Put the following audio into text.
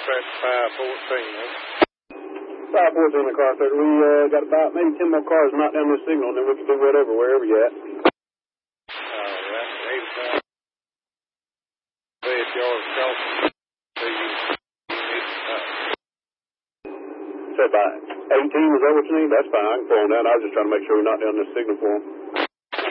That's 514. 514 the car, sir. We got about maybe 10 more cars knocked down this signal, and then we can do whatever, wherever you're at. All right, 85. If y'all are crossing, Said by 18, is that what you need? That's fine. I can pull them down. I was just trying to make sure we knock down this signal for them.